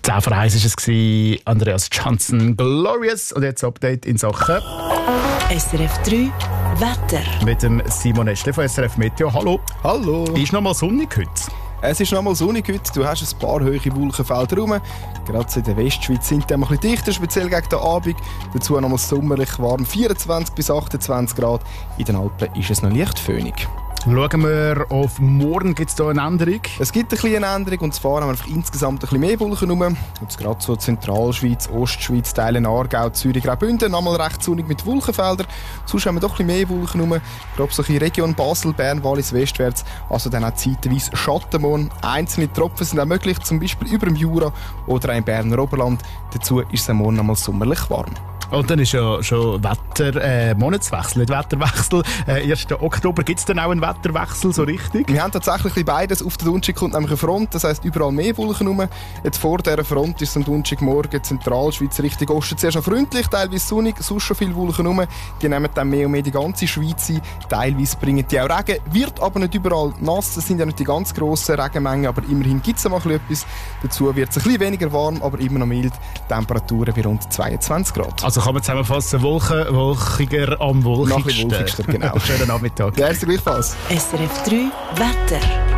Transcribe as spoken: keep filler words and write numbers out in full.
zehn vor eins war es, Andreas Johnson, Glorious. Und jetzt Update in Sachen S R F drei Wetter. Mit dem Simon Eschle von S R F Meteo. Hallo. Hallo. Ist noch mal sonnig heute? Es ist noch mal sonnig heute. Du hast ein paar hohe Wolkenfelder rum. Gerade in der Westschweiz sind die ein bisschen dichter, speziell gegen den Abend. Dazu noch mal sommerlich warm, vierundzwanzig bis achtundzwanzig Grad. In den Alpen ist es noch leicht föhnig. Schauen wir auf morgen. Gibt es da eine Änderung? Es gibt eine kleine Änderung, und zwar haben wir einfach insgesamt ein bisschen mehr Wolken rum. Jetzt gerade so Zentralschweiz, Ostschweiz, Teile Aargau, Zürich, Graubünden, nochmal recht sonnig mit Wolkenfeldern. Sonst haben wir doch ein bisschen mehr Wolken rum. Gerade so in Region Basel, Bern, Wallis, westwärts. Also dann auch zeitweise Schattenmond. Einzelne Tropfen sind auch möglich, zum Beispiel über dem Jura oder auch im Berner Oberland. Dazu ist es am Morgen nochmal sommerlich warm. Und dann ist ja schon Wetter, äh, Monatswechsel, nicht Wetterwechsel. Äh, ersten Oktober gibt es dann auch einen Wetterwechsel, so richtig? Wir haben tatsächlich beides. Auf der Donnerstag kommt nämlich eine Front, das heisst überall mehr Wolken rum. Jetzt vor dieser Front ist es am Donnerstagmorgen Zentralschweiz Richtung Osten zuerst noch freundlich, teilweise sonnig, sonst schon viele Wolken rum. Die nehmen dann mehr und mehr die ganze Schweiz ein. Teilweise bringen die auch Regen, wird aber nicht überall nass. Das sind ja nicht die ganz grossen Regenmengen, aber immerhin gibt es noch mal etwas. Dazu wird es ein bisschen weniger warm, aber immer noch mild. Temperaturen bei rund zweiundzwanzig Grad. Also kann man zusammenfassen, Wolken, wolkiger am wolkigsten. Noch ein bisschen wolkigster, genau. Schönen Nachmittag. Ja, erst gleichfalls. S R F drei Wetter.